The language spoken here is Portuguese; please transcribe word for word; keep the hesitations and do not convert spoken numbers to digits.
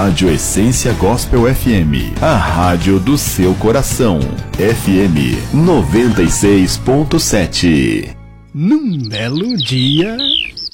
Rádio Essência Gospel F M, a rádio do seu coração. F M noventa e seis ponto sete. Num belo dia...